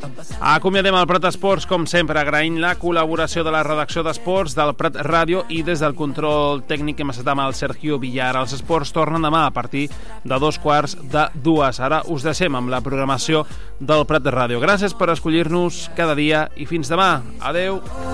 Acomiadem el Prat Esports, com sempre, agraint la col·laboració de la redacció d'Esports del Prat Ràdio i des del control tècnic que hem estat amb el Sergio Villar. Els esports tornen demà a partir de 2:45. Ara us deixem amb la programació del Prat Ràdio. Gràcies per escollir-nos cada dia i fins demà. Adeu.